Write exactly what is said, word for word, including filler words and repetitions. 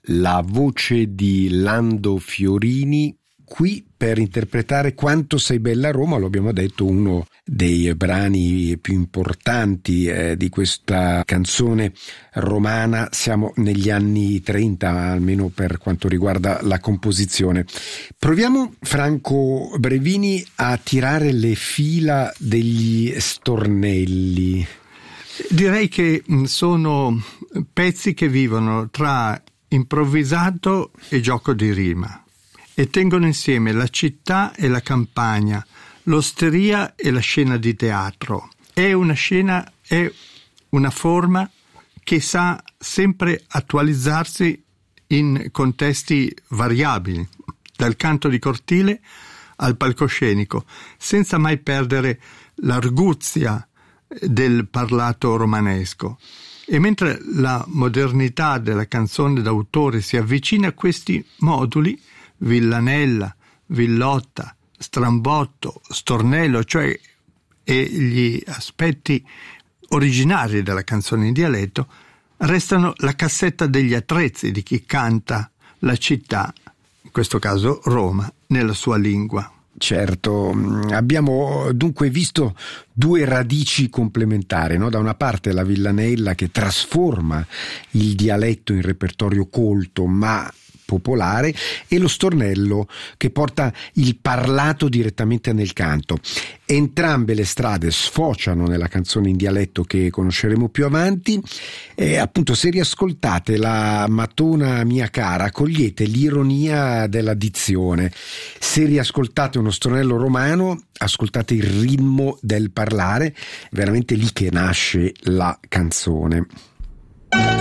la voce di Lando Fiorini, qui per interpretare Quanto sei bella Roma, lo abbiamo detto, uno dei brani più importanti eh, di questa canzone romana. Siamo negli anni trenta, almeno per quanto riguarda la composizione. Proviamo, Franco Brevini, a tirare le fila degli stornelli. Direi che sono pezzi che vivono tra improvvisato e gioco di rima e tengono insieme la città e la campagna, l'osteria e la scena di teatro. È una scena, è una forma che sa sempre attualizzarsi in contesti variabili, dal canto di cortile al palcoscenico, senza mai perdere l'arguzia del parlato romanesco. E mentre la modernità della canzone d'autore si avvicina a questi moduli, villanella, villotta, strambotto, stornello, cioè e gli aspetti originari della canzone in dialetto, restano la cassetta degli attrezzi di chi canta la città, in questo caso Roma, nella sua lingua. Certo, abbiamo dunque visto due radici complementari, no? Da una parte la villanella che trasforma il dialetto in repertorio colto ma popolare, e lo stornello che porta il parlato direttamente nel canto. Entrambe le strade sfociano nella canzone in dialetto che conosceremo più avanti e appunto, se riascoltate la Matona mia cara, cogliete l'ironia della dizione. Se riascoltate uno stornello romano, ascoltate il ritmo del parlare, veramente lì che nasce la canzone.